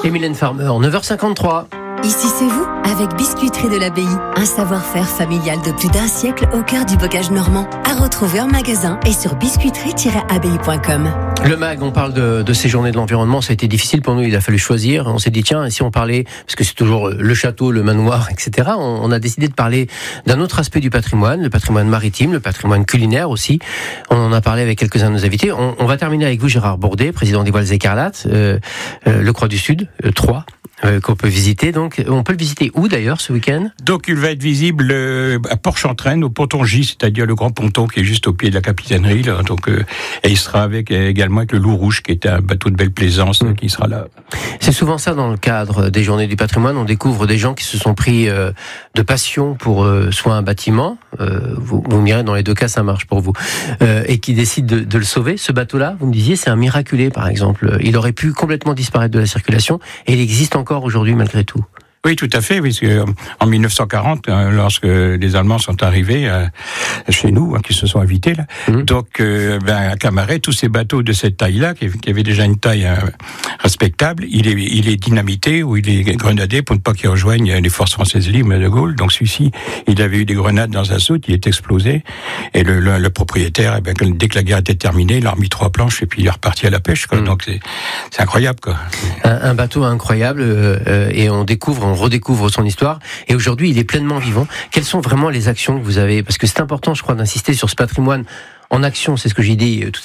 Et Mylène Farmer, 9h53. Ici c'est vous, avec Biscuiterie de l'Abbaye. Un savoir-faire familial de plus d'un siècle au cœur du bocage normand. À retrouver en magasin et sur biscuiterie-abbaye.com. Le MAG, on parle de ces journées de l'environnement, ça a été difficile pour nous, il a fallu choisir. On s'est dit, tiens, si on parlait, parce que c'est toujours le château, le manoir, etc., on a décidé de parler d'un autre aspect du patrimoine, le patrimoine maritime, le patrimoine culinaire aussi. On en a parlé avec quelques-uns de nos invités. On va terminer avec vous, Gérard Bourdet, président des Voiles Écarlates, le Croix du Sud, 3. Qu'on peut visiter. Donc, on peut le visiter où d'ailleurs ce week-end ? Donc, il va être visible à Port-Chantraine, au ponton J, c'est-à-dire le grand ponton qui est juste au pied de la capitainerie. Là. Donc, et il sera également avec le Loup Rouge, qui est un bateau de belle plaisance, qui sera là. C'est souvent ça dans le cadre des Journées du patrimoine. On découvre des gens qui se sont pris de passion pour soit un bâtiment, vous me direz, dans les deux cas, ça marche pour vous, et qui décident de le sauver. Ce bateau-là, vous me disiez, c'est un miraculé, par exemple. Il aurait pu complètement disparaître de la circulation, et il existe encore aujourd'hui malgré tout. Oui, tout à fait, puisque en 1940, lorsque les Allemands sont arrivés chez nous, qui se sont invités là, donc à Camaret, tous ces bateaux de cette taille-là, qui avaient déjà une taille respectable, il est dynamité ou il est grenadé pour ne pas qu'ils rejoignent les forces françaises libres de Gaulle. Donc celui-ci, il avait eu des grenades dans sa soute, il est explosé, et le propriétaire, dès que la guerre était terminée, il a remis 3 planches et puis il est reparti à la pêche. Quoi. Donc c'est incroyable, quoi. Un bateau incroyable, et on redécouvre son histoire, et aujourd'hui il est pleinement vivant. Quelles sont vraiment les actions que vous avez, parce que c'est important, je crois, d'insister sur ce patrimoine en action, c'est ce que j'ai dit tout à l'heure.